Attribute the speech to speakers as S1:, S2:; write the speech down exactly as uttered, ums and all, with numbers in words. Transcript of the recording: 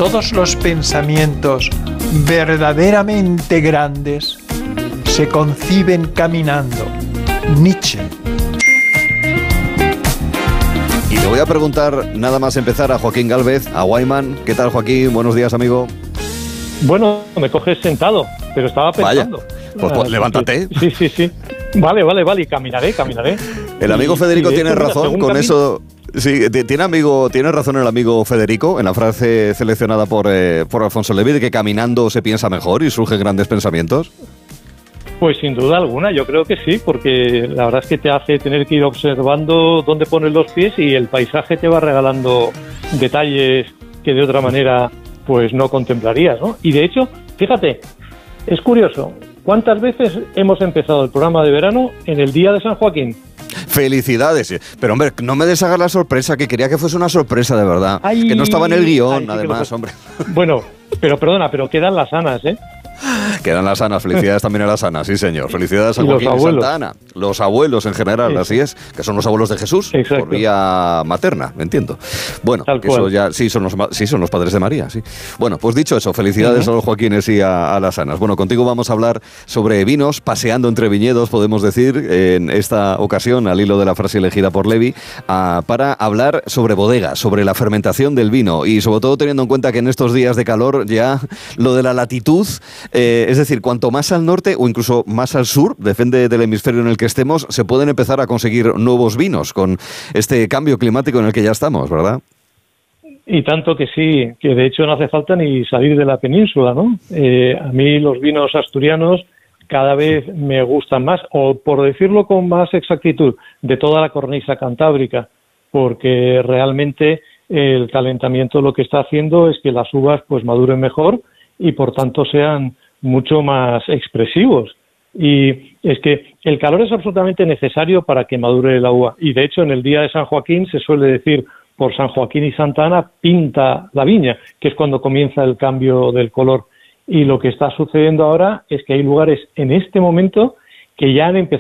S1: todos los pensamientos verdaderamente grandes se conciben caminando. Nietzsche.
S2: Y le voy a preguntar, nada más empezar, a Joaquín Gálvez, a Wyman. ¿Qué tal, Joaquín? Buenos días, amigo.
S3: Bueno, me coges sentado, pero estaba pensando.
S2: Vaya, pues, pues levántate.
S3: Sí, sí, sí. Vale, vale, vale, y caminaré, caminaré.
S2: El amigo
S3: y,
S2: Federico
S3: y
S2: tiene
S3: hecho,
S2: razón con camino... eso. Sí, tiene amigo, tiene razón el amigo Federico en la frase seleccionada por, eh, por Alfonso Levi de que caminando se piensa mejor y surgen grandes pensamientos.
S3: Pues sin duda alguna, yo creo que sí, porque la verdad es que te hace tener que ir observando dónde pones los pies y el paisaje te va regalando detalles que de otra manera pues no contemplarías, ¿no? Y de hecho, fíjate, es curioso, ¿cuántas veces hemos empezado el programa de verano en el día de San Joaquín?
S2: Felicidades, pero hombre, no me deshagas la sorpresa, que quería que fuese una sorpresa de verdad,
S3: ay,
S2: que no estaba en el guión,
S3: ay, sí,
S2: además,
S3: lo...
S2: hombre.
S3: Bueno, pero perdona, pero quedan las sanas, ¿eh?
S2: Quedan las Anas, felicidades también a las Anas, sí señor, felicidades a Joaquín y Santa Ana, los abuelos en general, así es, que son los abuelos de Jesús,
S3: exacto,
S2: por vía materna, me entiendo. Bueno, que eso ya, sí son, los, sí son los padres de María, sí. Bueno, pues dicho eso, felicidades uh-huh. a los Joaquines y a, a las Anas. Bueno, contigo vamos a hablar sobre vinos, paseando entre viñedos, podemos decir, en esta ocasión, al hilo de la frase elegida por Levi, uh, para hablar sobre bodegas, sobre la fermentación del vino y sobre todo teniendo en cuenta que en estos días de calor ya lo de la latitud, eh, es decir, cuanto más al norte o incluso más al sur, depende del hemisferio en el que estemos, se pueden empezar a conseguir nuevos vinos con este cambio climático en el que ya estamos, ¿verdad?
S3: Y tanto que sí, que de hecho no hace falta ni salir de la península, ¿no? Eh, a mí los vinos asturianos cada vez me gustan más, o por decirlo con más exactitud, de toda la cornisa cantábrica, porque realmente el calentamiento lo que está haciendo es que las uvas pues maduren mejor y por tanto sean mucho más expresivos. Y es que el calor es absolutamente necesario para que madure la uva. Y de hecho en el día de San Joaquín se suele decir por San Joaquín y Santa Ana pinta la viña, que es cuando comienza el cambio del color. Y lo que está sucediendo ahora es que hay lugares en este momento que ya han empezado